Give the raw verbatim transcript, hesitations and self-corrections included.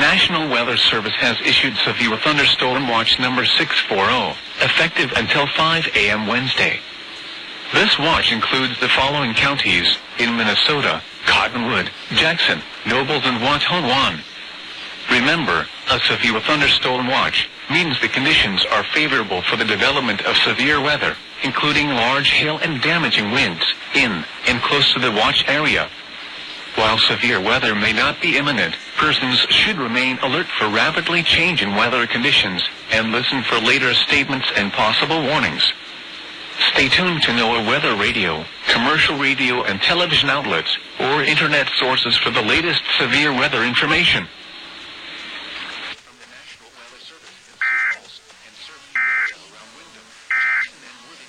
National Weather Service has issued severe thunderstorm watch number six forty, effective until five a m Wednesday. This watch includes the following counties in Minnesota: Cottonwood, Jackson, Nobles, and Watonwan. Remember, a severe thunderstorm watch means the conditions are favorable for the development of severe weather, including large hail and damaging winds, in and close to the watch area. While severe weather may not be imminent, persons should remain alert for rapidly changing weather conditions and listen for later statements and possible warnings. Stay tuned to NOAA Weather Radio, commercial radio and television outlets, or internet sources for the latest severe weather information.